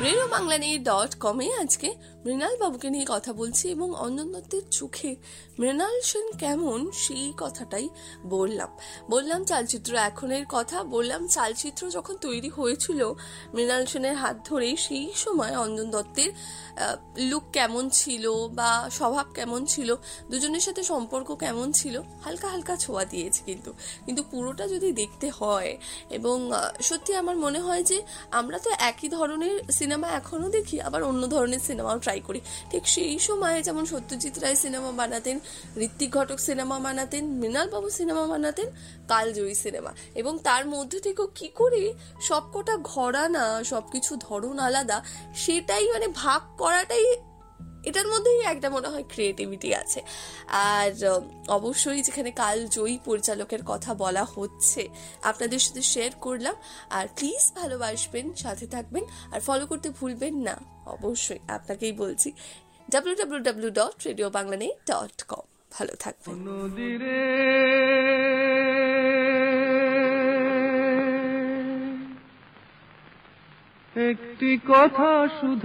Radio Bangla নিয়ে .com-এ আজকে মৃণাল বাবুকে নিয়ে কথা বলছি এবং অঞ্জন দত্তের চোখে মৃণাল সেন কেমন সেই কথাটাই বললাম চালচিত্র এখনের কথা, বললাম চালচিত্র যখন তৈরি হয়েছিল মৃণাল সেনের হাত ধরেই, সেই সময় অঞ্জন দত্তের লুক কেমন ছিল বা স্বভাব কেমন ছিল, দুজনের সাথে সম্পর্ক কেমন ছিল, হালকা হালকা ছোঁয়া দিয়েছে। কিন্তু পুরোটা যদি দেখতে হয়, এবং সত্যি আমার মনে হয় যে আমরা তো একই ধরনের সিনেমা এখনো দেখি, আবার অন্য ধরনের সিনেমাও ট্রাই করি। ঠিক সেই সময়ে যেমন সত্যজিৎ রায় সিনেমা বানাতেন, ঋত্বিক ঘটক সিনেমা বানাতেন, মৃণাল বাবু সিনেমা বানাতেন, কালজয়ী সিনেমা, এবং তার মধ্যে থেকেও কি করে সবকটা ঘরানা, সবকিছু ধরন আলাদা, সেটাই মানে ভাগ করাটাই, এটার মধ্যেই একটা মনে হয় ক্রিয়েটিভিটি আছে। আর অবশ্যই যেখানে কালজয়ী পরিচালকের কথা বলা হচ্ছে আপনাদের সাথে শেয়ার করলাম। আর প্লিজ ভালোবাসবেন, সাথে থাকবেন, আর ফলো করতে ভুলবেন না। অবশ্যই আপনাকেই বলছি, www.radiobanglanei.com। ভালো থাকবেন। একটি কথা শুধু